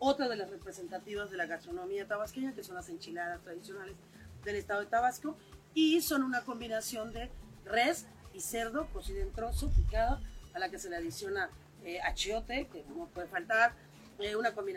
otra de las representativas de la gastronomía tabasqueña, que son las enchiladas tradicionales del estado de Tabasco, y son una combinación de res y cerdo cocido en trozo, picado, a la que se le adiciona achiote, que no puede faltar, una combinación